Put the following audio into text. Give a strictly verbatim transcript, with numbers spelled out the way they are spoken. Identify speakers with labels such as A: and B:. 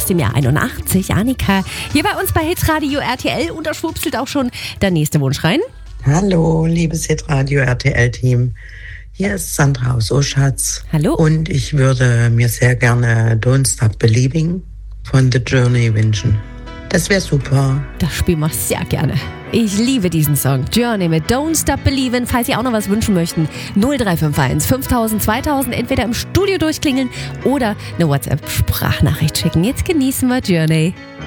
A: dem Jahr einundachtzig. Annika, hier bei uns bei Hitradio R T L und da schwupselt auch schon der nächste Wunsch rein.
B: Hallo, liebes Hitradio R T L-Team. Hier ist Sandra aus Oschatz.
A: Hallo.
B: Und ich würde mir sehr gerne Don't Stop Believing von The Journey wünschen. Das wäre super.
A: Das spielen wir sehr gerne. Ich liebe diesen Song. Journey mit Don't Stop Believin'. Falls Sie auch noch was wünschen möchten, null drei fünf eins fünftausend zweitausend entweder im Studio durchklingeln oder eine WhatsApp-Sprachnachricht schicken. Jetzt genießen wir Journey.